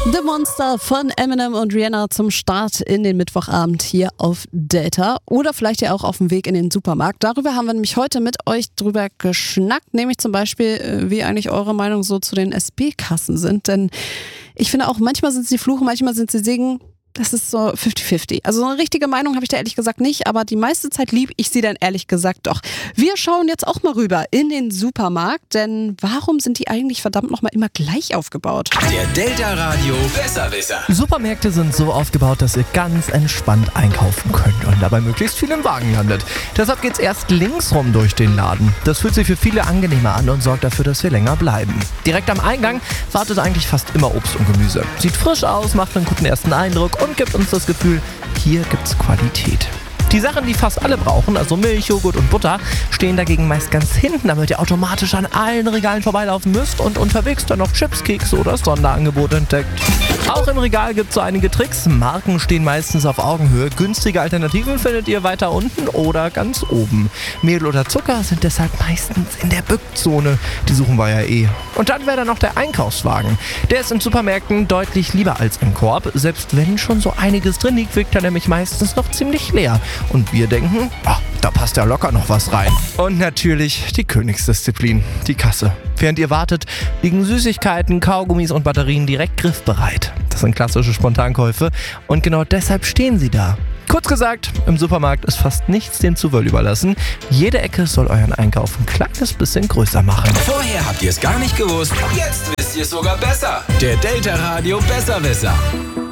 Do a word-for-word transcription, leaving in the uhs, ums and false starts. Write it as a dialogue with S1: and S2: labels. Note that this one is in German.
S1: The Monster von Eminem und Rihanna zum Start in den Mittwochabend hier auf Delta oder vielleicht ja auch auf dem Weg in den Supermarkt. Darüber haben wir nämlich heute mit euch drüber geschnackt, nämlich zum Beispiel, wie eigentlich eure Meinung so zu den S B-Kassen sind. Denn ich finde auch, manchmal sind sie Fluch, manchmal sind sie Segen. Das ist so fifty fifty. Also so eine richtige Meinung habe ich da ehrlich gesagt nicht, aber die meiste Zeit liebe ich sie dann ehrlich gesagt doch. Wir schauen jetzt auch mal rüber in den Supermarkt, denn warum sind die eigentlich verdammt nochmal immer gleich aufgebaut?
S2: Der Delta Radio Besserwisser.
S3: Supermärkte sind so aufgebaut, dass ihr ganz entspannt einkaufen könnt und dabei möglichst viel im Wagen landet. Deshalb geht's erst linksrum durch den Laden. Das fühlt sich für viele angenehmer an und sorgt dafür, dass wir länger bleiben. Direkt am Eingang wartet eigentlich fast immer Obst und Gemüse. Sieht frisch aus, macht einen guten ersten Eindruck und gibt uns das Gefühl, hier gibt's Qualität. Die Sachen, die fast alle brauchen, also Milch, Joghurt und Butter, stehen dagegen meist ganz hinten, damit ihr automatisch an allen Regalen vorbeilaufen müsst und unterwegs dann noch Chips, Kekse oder das Sonderangebot entdeckt. Auch im Regal gibt es so einige Tricks. Marken stehen meistens auf Augenhöhe. Günstige Alternativen findet ihr weiter unten oder ganz oben. Mehl oder Zucker sind deshalb meistens in der Bückzone. Die suchen wir ja eh. Und dann wäre da noch der Einkaufswagen. Der ist in Supermärkten deutlich lieber als im Korb. Selbst wenn schon so einiges drin liegt, wirkt er nämlich meistens noch ziemlich leer. Und wir denken, oh, da passt ja locker noch was rein. Und natürlich die Königsdisziplin, die Kasse. Während ihr wartet, liegen Süßigkeiten, Kaugummis und Batterien direkt griffbereit. Das sind klassische Spontankäufe und genau deshalb stehen sie da. Kurz gesagt, im Supermarkt ist fast nichts dem Zufall überlassen. Jede Ecke soll euren Einkauf ein kleines bisschen größer machen.
S2: Vorher habt ihr es gar nicht gewusst, jetzt wisst ihr es sogar besser. Der Delta Radio Besserwisser.